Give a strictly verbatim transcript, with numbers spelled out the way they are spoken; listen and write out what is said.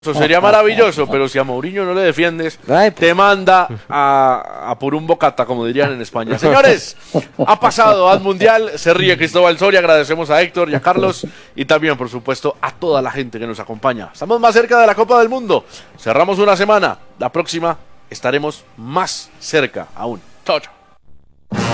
Eso sería maravilloso, pero si a Mourinho no le defiendes, te manda a, a por un bocata, como dirían en España. Señores, ha pasado al Mundial, se ríe Cristóbal Soria, agradecemos a Héctor y a Carlos, y también, por supuesto, a toda la gente que nos acompaña. Estamos más cerca de la Copa del Mundo, cerramos una semana, la próxima estaremos más cerca aún. Chao, chao.